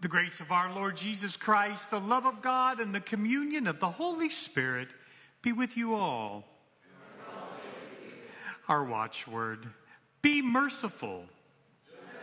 The grace of our Lord Jesus Christ, the love of God, and the communion of the Holy Spirit be with you all. Our watchword: be merciful.